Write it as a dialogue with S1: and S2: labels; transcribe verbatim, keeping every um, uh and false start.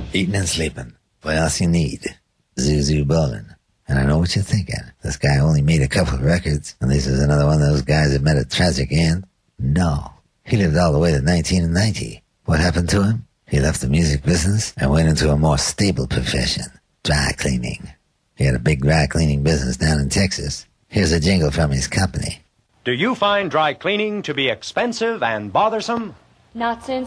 S1: Eating and sleeping. What else you need? Zuzu Bowling. And I know what you're thinking. This guy only made a couple of records, and this is another one of those guys that met a tragic end. No. He lived all the way to nineteen ninety. What happened to him? He left the music business and went into a more stable profession. Dry cleaning. He had a big dry cleaning business down in Texas. Here's a jingle from his company.
S2: Do you find dry cleaning to be expensive and bothersome?
S3: Not since